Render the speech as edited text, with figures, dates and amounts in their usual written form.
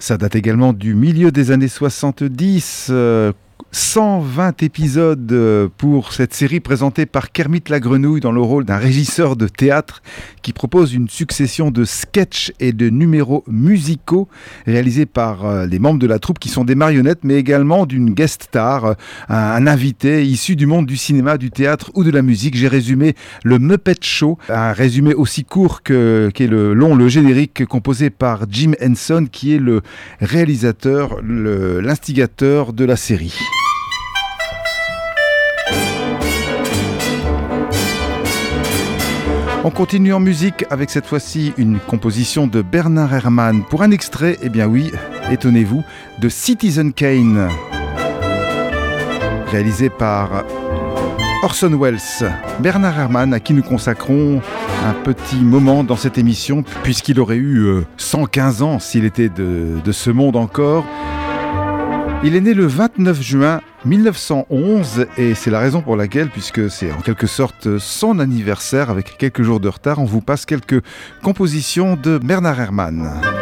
Ça date également du milieu des années 70. 120 épisodes pour cette série présentée par Kermit la Grenouille dans le rôle d'un régisseur de théâtre qui propose une succession de sketchs et de numéros musicaux réalisés par les membres de la troupe qui sont des marionnettes, mais également d'une guest star, un invité issu du monde du cinéma, du théâtre ou de la musique. J'ai résumé le Muppet Show, un résumé aussi court qu'est le générique composé par Jim Henson, qui est le réalisateur, l'instigateur de la série. On continue en musique avec cette fois-ci une composition de Bernard Herrmann pour un extrait, eh bien oui, étonnez-vous, de Citizen Kane, réalisé par Orson Welles. Bernard Herrmann, à qui nous consacrons un petit moment dans cette émission, puisqu'il aurait eu 115 ans s'il était de ce monde encore. Il est né le 29 juin 1911 et c'est la raison pour laquelle, puisque c'est en quelque sorte son anniversaire avec quelques jours de retard, on vous passe quelques compositions de Bernard Herrmann.